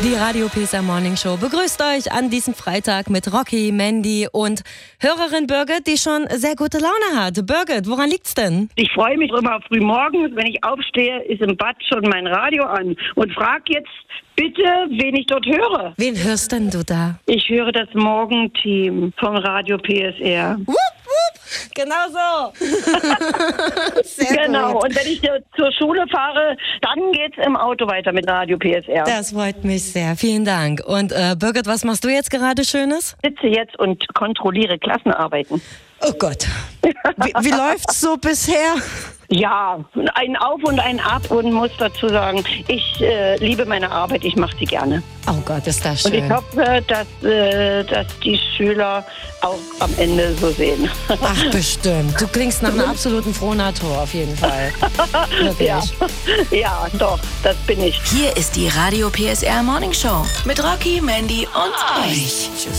Die Radio PSR Morning Show begrüßt euch an diesem Freitag mit Rocky, Mandy und Hörerin Birgit, die schon sehr gute Laune hat. Birgit, woran liegt's denn? Ich freue mich immer früh morgens, wenn ich aufstehe, ist im Bad schon mein Radio an und frag jetzt bitte, wen ich dort höre. Wen hörst denn du da? Ich höre das Morgenteam vom Radio PSR. Wupp, wupp. Genau so. Sehr Genau, gut. und wenn ich zur Schule fahre, dann geht's im Auto weiter mit Radio PSR. Das freut mich sehr. Vielen Dank. Und Birgit, was machst du jetzt gerade Schönes? Ich sitze jetzt und kontrolliere Klassenarbeiten. Oh Gott. Wie läuft's so bisher? Ja, ein Auf und ein Ab und muss dazu sagen, ich liebe meine Arbeit, ich mache sie gerne. Oh Gott, ist das Und schön. ich hoffe, dass die Schüler auch am Ende so sehen. Ach, bestimmt. Du klingst nach einer absoluten Frohnatur, auf jeden Fall. Wirklich. Ja, doch, das bin ich. Hier ist die Radio PSR Morning Show mit Rocky, Mandy und euch. Tschüss.